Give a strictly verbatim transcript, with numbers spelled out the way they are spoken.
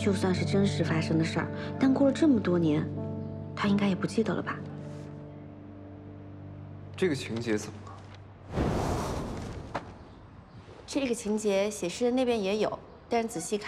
就算是真实发生的事儿，但过了这么多年，他应该也不记得了吧？ 这个情节怎么了？ 这个情节写诗人那边也有，但是仔细看。